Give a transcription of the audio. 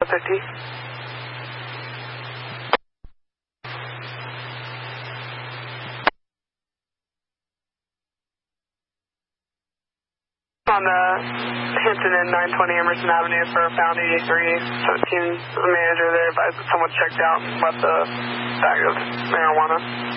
50. On Hampton and 920 Emerson Avenue for Found 83. 17, the manager there advised that someone checked out and left a bag of marijuana.